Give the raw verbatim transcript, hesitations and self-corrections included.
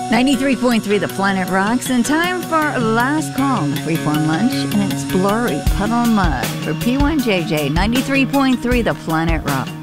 ninety-three point three The Planet Rocks, and time for Last Call on the Freeform Lunch, and it's Blurry Puddle Mud for P one J J ninety-three point three The Planet Rocks.